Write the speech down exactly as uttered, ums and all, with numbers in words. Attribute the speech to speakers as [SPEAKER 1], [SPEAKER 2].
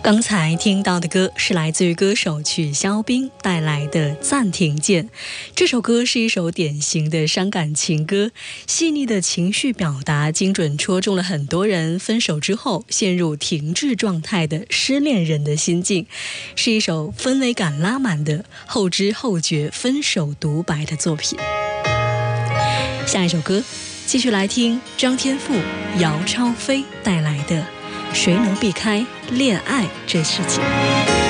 [SPEAKER 1] 刚才听到的歌是来自于歌手曲肖冰带来的《暂停键》。这首歌是一首典型的伤感情歌，细腻的情绪表达精准戳中了很多人分手之后陷入停滞状态的失恋人的心境，是一首氛围感拉满的后知后觉分手独白的作品。下一首歌继续来听张天赋、姚超飞带来的《谁能避开恋爱这事情》。